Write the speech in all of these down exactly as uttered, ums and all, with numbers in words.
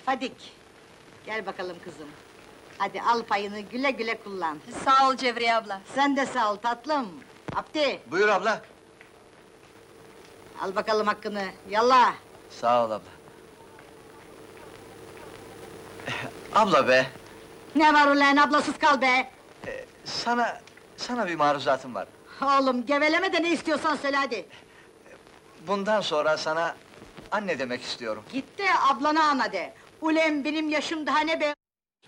Fadik, gel bakalım kızım. Hadi al payını, güle güle kullan. Sağ ol Cevriye abla. Sen de sağ ol tatlım. Abdi, Buyur abla. al bakalım hakkını, yallah! Sağ ol abla. Abla be, Ne var ulan, ablasız kal be! e, sana, sana bir maruzatım var. Oğlum, geveleme de ne istiyorsan söyle hadi! Bundan sonra sana anne demek istiyorum. Git de ablana ana de! Ulen benim yaşım daha ne be!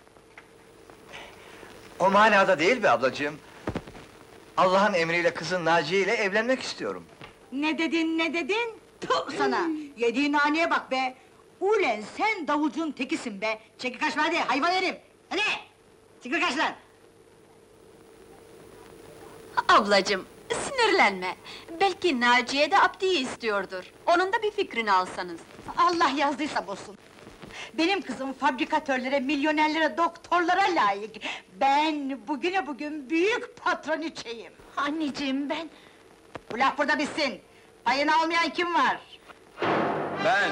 O manada değil be ablacığım. Allah'ın emriyle kızın Naciye ile evlenmek istiyorum. Ne dedin, ne dedin? Tuh sana! Yediğin haneye bak be! Ulen sen davucun tekisin be! Çekil kaçma hadi, hayvan herif! Hadi! Çekil kaç lan! Ablacığım, sinirlenme. Belki Naciye de Abdi'yi istiyordur. Onun da bir fikrini alsanız. Allah yazdıysa bozsun! Benim kızım fabrikatörlere, milyonerlere, doktorlara layık! Ben bugüne bugün büyük patroniçeyim! Anneciğim ben... Bu laf burada bitsin! Payını almayan kim var? Ben!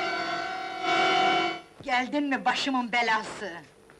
Geldin mi başımın belası?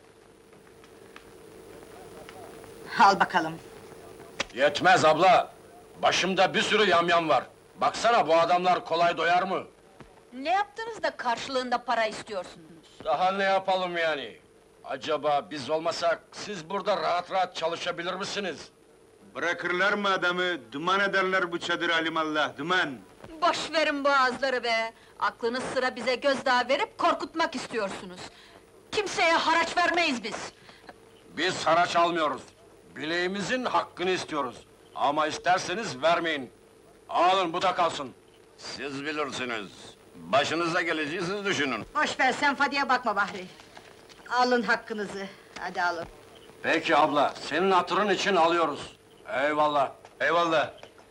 Al bakalım! Yetmez abla! Başımda bir sürü yamyam var. Baksana, bu adamlar kolay doyar mı? Ne yaptınız da karşılığında para istiyorsunuz? Daha ne yapalım yani? Acaba biz olmasak, siz burada rahat rahat çalışabilir misiniz? Bırakırlar mı adamı? Duman ederler bu çadır alimallah, duman! Boş verin bu ağızları be! Aklınız sıra bize gözdağı verip korkutmak istiyorsunuz. Kimseye haraç vermeyiz biz! Biz haraç almıyoruz. Bileğimizin hakkını istiyoruz. Ama isterseniz vermeyin. Alın, bu da kalsın. Siz bilirsiniz. Başınıza geleceği siz düşünün. Boş ver, sen Fadi'ye bakma Bahri! Alın hakkınızı, hadi alın! Peki abla, senin hatırın için alıyoruz. Eyvallah. Eyvallah!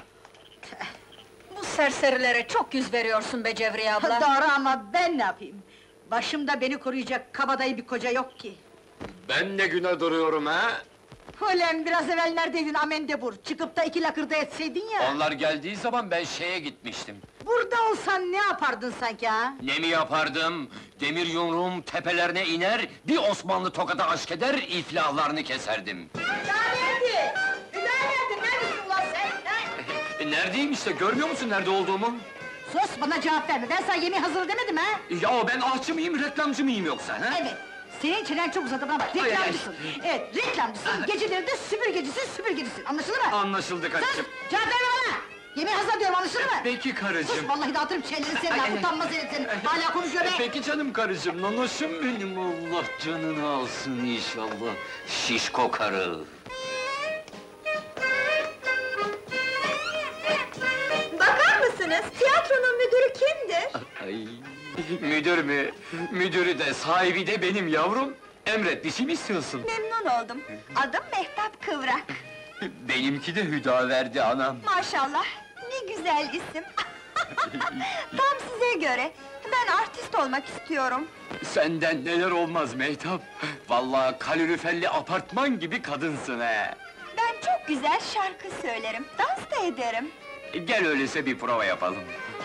Bu serserilere çok yüz veriyorsun be Cevriye abla! Doğru ama ben ne yapayım? Başımda beni koruyacak kabadayı bir koca yok ki! Ben ne güne duruyorum ha? Ulan biraz evvel neredeydin Amendebur? Çıkıp da iki lakırda etseydin ya! Onlar geldiği zaman ben şeye gitmiştim. Burada olsan ne yapardın sanki ha? Ne mi yapardım? Demir yumruğum tepelerine iner, bir Osmanlı tokadı aşk eder, iflahlarını keserdim. Hüda nerede? Hüda nerede? Neredesin ulan sen? Ha? E, neredeyim işte, görmüyor musun nerede olduğumu? Sus, bana cevap verme! Ben sana yemeği hazır demedim ha? Ya ben ahçı mıyım, reklamcı mıyım yoksa ha? Evet! Senin çenen çok uzadı bana bak, ay, ay. reklamcısın! Evet, reklamcısın! Geceleri de süpürgecisin, süpürgecisin! Anlaşıldı mı? Anlaşıldı Sus! karıcığım. Cevap verme bana! Yemeği hazır diyorum, anlaşıldı mı? Peki Sus, karıcığım. vallahi dağıtırım çeneni senin, Ay, ha, ay, ay. utanmaz herif senin! Hala konuşuyor be! E, peki canım karıcığım, nanoşum benim, Allah canını alsın inşallah. Şişko karı. Bakar mısınız? Tiyatronun müdürü kimdir? Ay, müdür mü? Müdürü de, sahibi de benim yavrum. Emret, bir şey mi istiyorsun? Memnun oldum. Adım Mehtap Kıvrak. Benimki de Hüdaverdi anam. Maşallah, ne güzel isim! Tam size göre! Ben artist olmak istiyorum. Senden neler olmaz Mehtap! Vallahi kaloriferli apartman gibi kadınsın he! Ben çok güzel şarkı söylerim, dans da ederim. Gel öyleyse bir prova yapalım.